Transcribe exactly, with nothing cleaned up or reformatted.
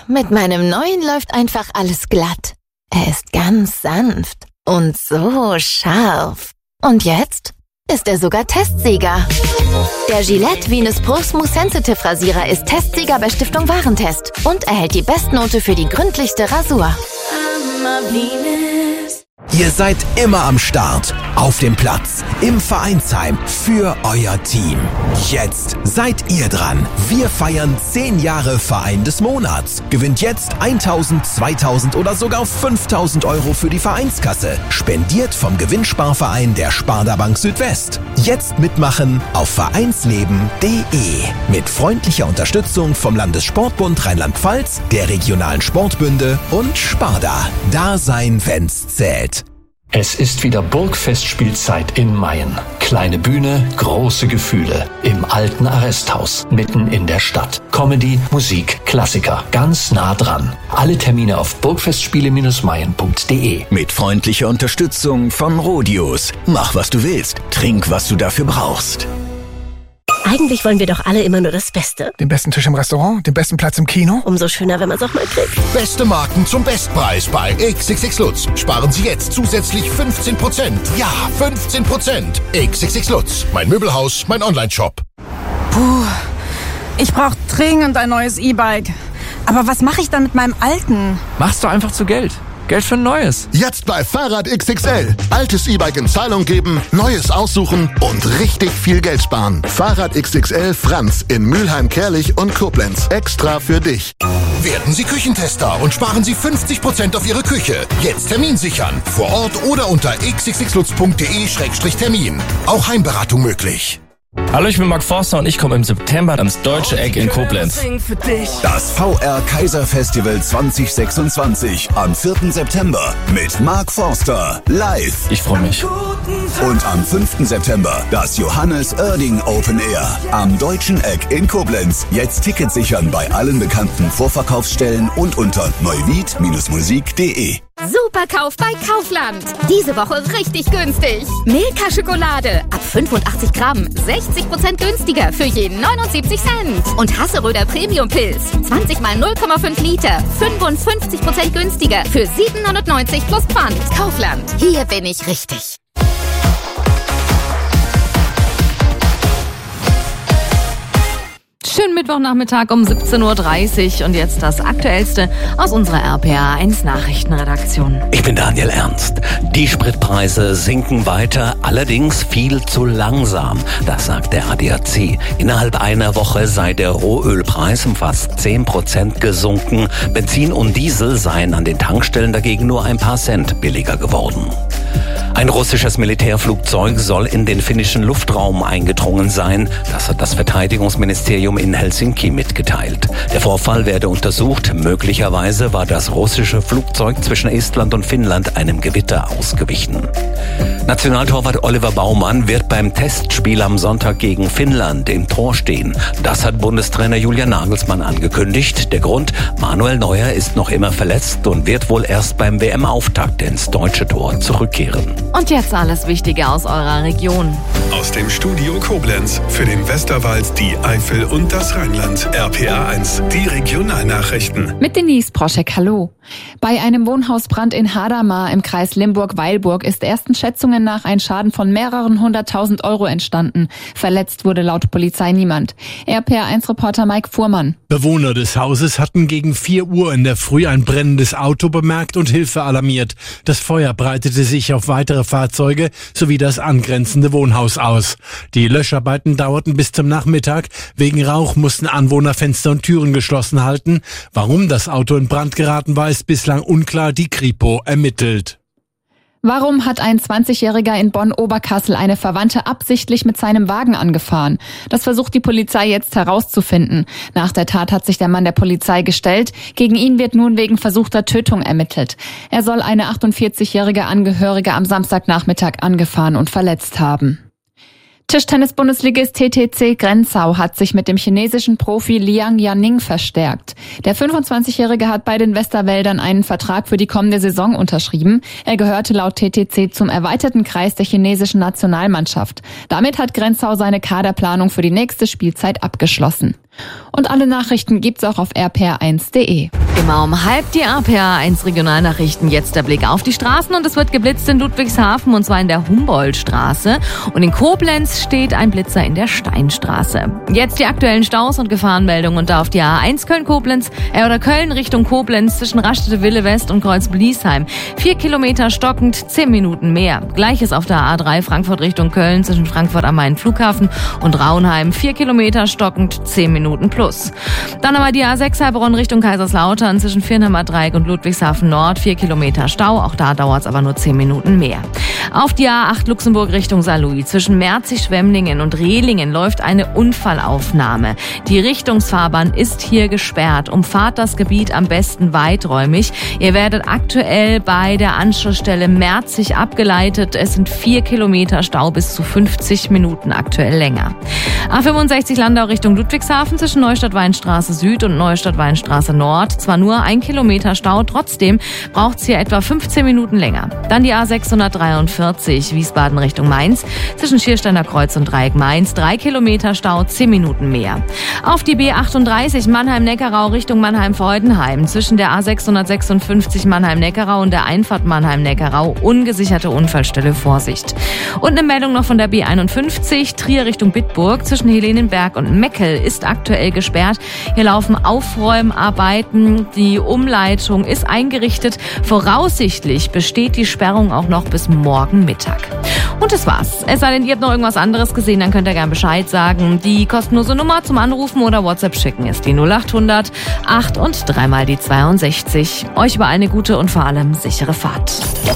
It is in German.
mit meinem neuen läuft einfach alles glatt. Er ist ganz sanft und so scharf. Und jetzt ist er sogar Testsieger. Der Gillette Venus Pro Smooth Sensitive Rasierer ist Testsieger bei Stiftung Warentest und erhält die Bestnote für die gründlichste Rasur. Ihr seid immer am Start, auf dem Platz, im Vereinsheim, für euer Team. Jetzt seid ihr dran. Wir feiern zehn Jahre Verein des Monats. Gewinnt jetzt tausend, zweitausend oder sogar fünftausend Euro für die Vereinskasse. Spendiert vom Gewinnsparverein der Sparda Bank Südwest. Jetzt mitmachen auf vereinsleben punkt de. Mit freundlicher Unterstützung vom Landessportbund Rheinland-Pfalz, der regionalen Sportbünde und Sparda. Da sein, wenn's zählt. Es ist wieder Burgfestspielzeit in Mayen. Kleine Bühne, große Gefühle. Im alten Arresthaus, mitten in der Stadt. Comedy, Musik, Klassiker, ganz nah dran. Alle Termine auf burgfestspiele Bindestrich mayen punkt de. Mit freundlicher Unterstützung von Rodius. Mach, was du willst. Trink, was du dafür brauchst. Eigentlich wollen wir doch alle immer nur das Beste. Den besten Tisch im Restaurant, den besten Platz im Kino. Umso schöner, wenn man es auch mal kriegt. Beste Marken zum Bestpreis bei X X X Lutz. Sparen Sie jetzt zusätzlich fünfzehn Prozent. Ja, fünfzehn Prozent. X X X Lutz. Mein Möbelhaus, mein Online-Shop. Puh, ich brauche dringend ein neues E-Bike. Aber was mache ich dann mit meinem alten? Mach's doch einfach zu Geld. Geld für ein neues. Jetzt bei Fahrrad X X L. Altes E-Bike in Zahlung geben, neues aussuchen und richtig viel Geld sparen. Fahrrad X X L Franz in Mülheim, Kerlich und Koblenz. Extra für dich. Werden Sie Küchentester und sparen Sie fünfzig Prozent auf Ihre Küche. Jetzt Termin sichern. Vor Ort oder unter x x x lutz punkt de Schrägstrich Termin. Auch Heimberatung möglich. Hallo, ich bin Mark Forster und ich komme im September ans Deutsche Eck in Koblenz. Das V R Kaiser Festival zwanzig sechsundzwanzig am vierten September mit Mark Forster live. Ich freue mich. Und am fünften September das Johannes Oerding Open Air am Deutschen Eck in Koblenz. Jetzt Tickets sichern bei allen bekannten Vorverkaufsstellen und unter neuwied Musik punkt de. Superkauf bei Kaufland. Diese Woche richtig günstig. Milka Schokolade ab fünfundachtzig Gramm, sechzig Prozent günstiger für jeden neunundsiebzig Cent. Und Hasseröder Premium Pilz, zwanzig mal null Komma fünf Liter, fünfundfünfzig Prozent günstiger für siebenhundertneunzig plus Pfand. Kaufland, hier bin ich richtig. Schönen Mittwochnachmittag um siebzehn Uhr dreißig und jetzt das Aktuellste aus unserer R P A eins Nachrichtenredaktion. Ich bin Daniel Ernst. Die Spritpreise sinken weiter, allerdings viel zu langsam. Das sagt der A D A C. Innerhalb einer Woche sei der Rohölpreis um fast zehn Prozent gesunken. Benzin und Diesel seien an den Tankstellen dagegen nur ein paar Cent billiger geworden. Ein russisches Militärflugzeug soll in den finnischen Luftraum eingedrungen sein. Das hat das Verteidigungsministerium in Helsinki mitgeteilt. Der Vorfall werde untersucht. Möglicherweise war das russische Flugzeug zwischen Estland und Finnland einem Gewitter ausgewichen. Nationaltorwart Oliver Baumann wird beim Testspiel am Sonntag gegen Finnland im Tor stehen. Das hat Bundestrainer Julian Nagelsmann angekündigt. Der Grund: Manuel Neuer ist noch immer verletzt und wird wohl erst beim W M-Auftakt ins deutsche Tor zurückkehren. Und jetzt alles Wichtige aus eurer Region. Aus dem Studio Koblenz für den Westerwald, die Eifel und das Rheinland. R P A eins, die Regionalnachrichten. Mit Denise Proschek, hallo. Bei einem Wohnhausbrand in Hadamar im Kreis Limburg-Weilburg ist ersten Schätzungen nach ein Schaden von mehreren hunderttausend Euro entstanden. Verletzt wurde laut Polizei niemand. R P A eins Reporter Mike Fuhrmann. Bewohner des Hauses hatten gegen vier Uhr in der Früh ein brennendes Auto bemerkt und Hilfe alarmiert. Das Feuer breitete sich auf weitere Fahrzeuge sowie das angrenzende Wohnhaus aus. Die Löscharbeiten dauerten bis zum Nachmittag. Wegen Rauch mussten Anwohner Fenster und Türen geschlossen halten. Warum das Auto in Brand geraten war, ist bislang unklar. Die Kripo ermittelt. Warum hat ein zwanzigjähriger in Bonn-Oberkassel eine Verwandte absichtlich mit seinem Wagen angefahren? Das versucht die Polizei jetzt herauszufinden. Nach der Tat hat sich der Mann der Polizei gestellt. Gegen ihn wird nun wegen versuchter Tötung ermittelt. Er soll eine achtundvierzigjährige Angehörige am Samstagnachmittag angefahren und verletzt haben. Tischtennis-Bundesligist T T C Grenzau hat sich mit dem chinesischen Profi Liang Yanning verstärkt. Der fünfundzwanzigjährige hat bei den Westerwäldern einen Vertrag für die kommende Saison unterschrieben. Er gehörte laut T T C zum erweiterten Kreis der chinesischen Nationalmannschaft. Damit hat Grenzau seine Kaderplanung für die nächste Spielzeit abgeschlossen. Und alle Nachrichten gibt's auch auf r p r eins punkt d e. Immer um halb die R P R eins Regionalnachrichten. Jetzt der Blick auf die Straßen und es wird geblitzt in Ludwigshafen und zwar in der Humboldtstraße. Und in Koblenz steht ein Blitzer in der Steinstraße. Jetzt die aktuellen Staus und Gefahrenmeldungen und da auf die A eins Köln-Koblenz, äh, oder Köln Richtung Koblenz zwischen Raststätte-Wille West und Kreuz-Bliesheim. Vier Kilometer stockend, zehn Minuten mehr. Gleiches auf der A drei Frankfurt Richtung Köln zwischen Frankfurt am Main Flughafen und Raunheim. Vier Kilometer stockend, zehn Minuten plus. Dann aber die A sechs Heilbronn Richtung Kaiserslautern zwischen Viernheimer Dreieck und Ludwigshafen Nord. Vier Kilometer Stau, auch da dauert es aber nur zehn Minuten mehr. Auf die A acht Luxemburg Richtung Saarlouis zwischen Merzig-Schwemmlingen und Rehlingen läuft eine Unfallaufnahme. Die Richtungsfahrbahn ist hier gesperrt. Umfahrt das Gebiet am besten weiträumig. Ihr werdet aktuell bei der Anschlussstelle Merzig abgeleitet. Es sind vier Kilometer Stau, bis zu fünfzig Minuten aktuell länger. A fünfundsechzig Landau Richtung Ludwigshafen zwischen Neustadt-Weinstraße Süd und Neustadt-Weinstraße Nord. Zwar nur ein Kilometer Stau, trotzdem braucht es hier etwa fünfzehn Minuten länger. Dann die A sechshundertdreiundvierzig Wiesbaden Richtung Mainz zwischen Schiersteiner Kreuz und Dreieck Mainz. Drei Kilometer Stau, zehn Minuten mehr. Auf die B achtunddreißig Mannheim-Neckarau Richtung Mannheim-Freudenheim zwischen der A sechshundertsechsundfünfzig Mannheim-Neckarau und der Einfahrt Mannheim-Neckarau. Ungesicherte Unfallstelle, Vorsicht. Und eine Meldung noch von der B einundfünfzig Trier Richtung Bitburg zwischen Helenenberg und Meckel ist aktuell gesperrt. Hier laufen Aufräumarbeiten. Die Umleitung ist eingerichtet. Voraussichtlich besteht die Sperrung auch noch bis morgen Mittag. Und das war's. Es sei denn, ihr habt noch irgendwas anderes gesehen, dann könnt ihr gerne Bescheid sagen. Die kostenlose Nummer zum Anrufen oder WhatsApp schicken ist die null achthundert acht und dreimal die zweiundsechzig. Euch über eine gute und vor allem sichere Fahrt.